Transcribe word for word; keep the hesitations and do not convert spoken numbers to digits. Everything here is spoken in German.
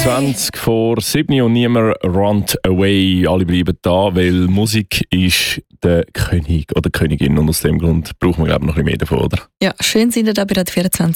zwanzig vor sieben und niemand runt away. Alle bleiben da, weil Musik ist der König oder Königin und aus dem Grund brauchen wir glaube ich noch ein bisschen mehr davon, oder? Ja, schön sind ihr da bei der vierundzwanzig